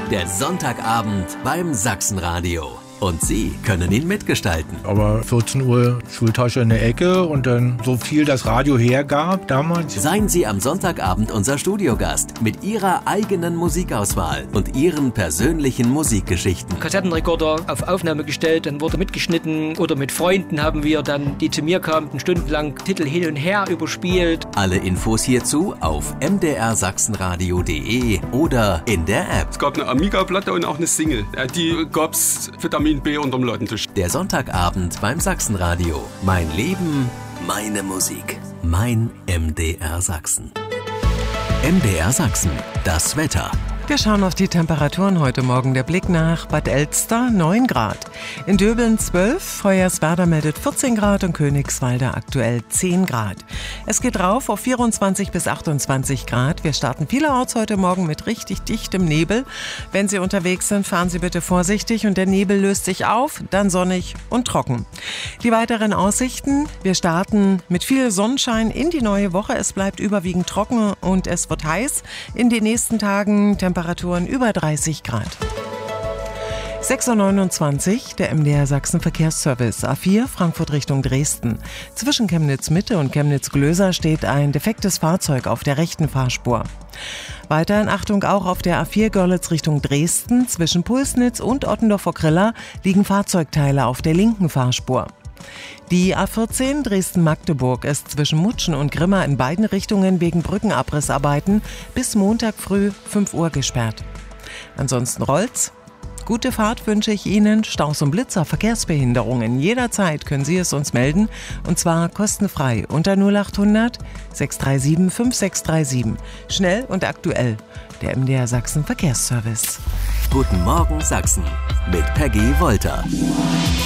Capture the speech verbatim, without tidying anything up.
Der Sonntagabend beim Sachsenradio. Und Sie können ihn mitgestalten. Aber vierzehn Uhr Schultasche in der Ecke und dann so viel das Radio hergab damals. Seien Sie am Sonntagabend unser Studiogast mit Ihrer eigenen Musikauswahl und Ihren persönlichen Musikgeschichten. Kassettenrekorder auf Aufnahme gestellt, dann wurde mitgeschnitten oder mit Freunden haben wir dann, die zu mir kamen, stundenlang Titel hin und her überspielt. Alle Infos hierzu auf m d r sachsenradio punkt de oder in der App. Es gab eine Amiga-Platte und auch eine Single. Die gab's Vitamin B unterm Ladentisch. Der Sonntagabend beim Sachsenradio. Mein Leben, meine Musik. Mein M D R Sachsen. M D R Sachsen. Das Wetter. Wir schauen auf die Temperaturen heute Morgen. Der Blick nach Bad Elster, neun Grad. In Döbeln zwölf, Hoyerswerda meldet vierzehn Grad und Königswalde aktuell zehn Grad. Es geht rauf auf vierundzwanzig bis achtundzwanzig Grad. Wir starten vielerorts heute Morgen mit richtig dichtem Nebel. Wenn Sie unterwegs sind, fahren Sie bitte vorsichtig und der Nebel löst sich auf, dann sonnig und trocken. Die weiteren Aussichten: Wir starten mit viel Sonnenschein in die neue Woche. Es bleibt überwiegend trocken und es wird heiß. In den nächsten Tagen Temperaturen über dreißig Grad. sechs Uhr neunundzwanzig, der M D R Sachsen Verkehrsservice. A vier, Frankfurt Richtung Dresden. Zwischen Chemnitz Mitte und Chemnitz Glöser steht ein defektes Fahrzeug auf der rechten Fahrspur. Weiter in Achtung auch auf der A vier Görlitz Richtung Dresden. Zwischen Pulsnitz und Ottendorf vor Krilla liegen Fahrzeugteile auf der linken Fahrspur. Die A vierzehn Dresden-Magdeburg ist zwischen Mutschen und Grimma in beiden Richtungen wegen Brückenabrissarbeiten bis Montag früh fünf Uhr gesperrt. Ansonsten rollt's. Gute Fahrt wünsche ich Ihnen. Staus und Blitzer, Verkehrsbehinderungen. Jederzeit können Sie es uns melden. Und zwar kostenfrei unter null achthundert sechs drei sieben fünf sechs drei sieben. Schnell und aktuell. Der M D R Sachsen Verkehrsservice. Guten Morgen Sachsen mit Peggy Wolter.